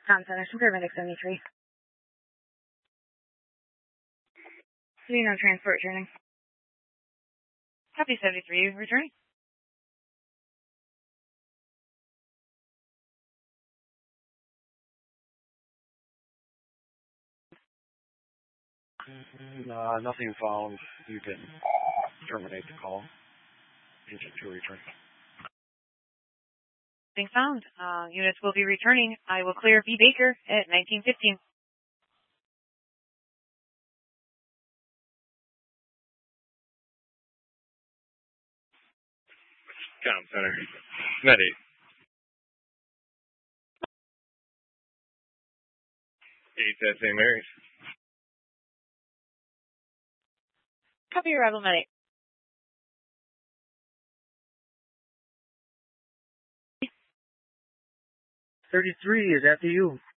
Tom Center, Paramedic 73. Reno transport returning. Copy 73, returning. Nothing found. You can terminate the call. Engine 2 return. Nothing found. Units will be returning. I will clear B. Baker at 1915. Com Center. Med-8. 8 at St. Mary's. Copy arrival, Med-8. 33 is after you.